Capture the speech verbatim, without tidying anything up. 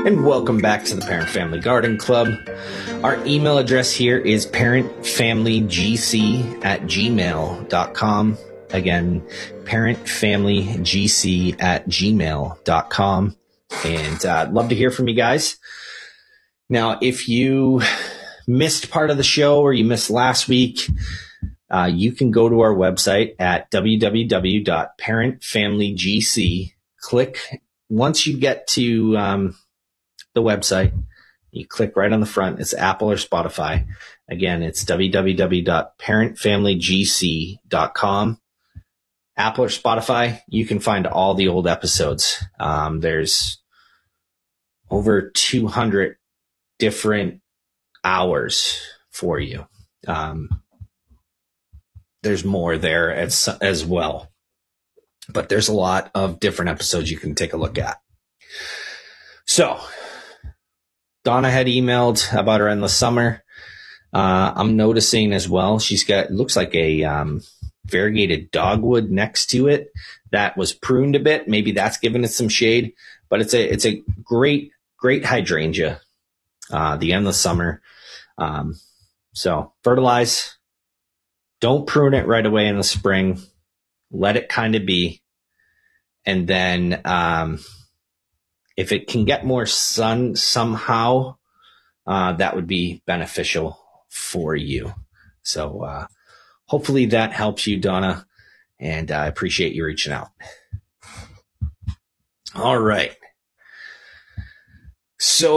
And welcome back to the Parent Family Garden Club. Our email address here is parentfamilygc at gmail dot com. Again, parentfamilygc at gmail dot com. And uh, I'd love to hear from you guys. Now, if you missed part of the show or you missed last week, uh, you can go to our website at w w w dot parentfamilygc. Click, once you get to um, the website, you click right on the front. It's Apple or Spotify. Again, it's w w w dot parentfamilygc dot com. Apple or Spotify, you can find all the old episodes. Um, there's over two hundred different hours for you. Um, there's more there as, as well. But there's a lot of different episodes you can take a look at. So, Donna had emailed about her endless summer. Uh, I'm noticing as well, she's got, it looks like a um, variegated dogwood next to it that was pruned a bit. Maybe that's giving it some shade, but it's a it's a great, great hydrangea, uh, the endless summer. Um, so fertilize. Don't prune it right away in the spring. Let it kind of be. And then um, if it can get more sun somehow, uh, that would be beneficial for you. So uh, hopefully that helps you, Donna. And I appreciate you reaching out. All right. So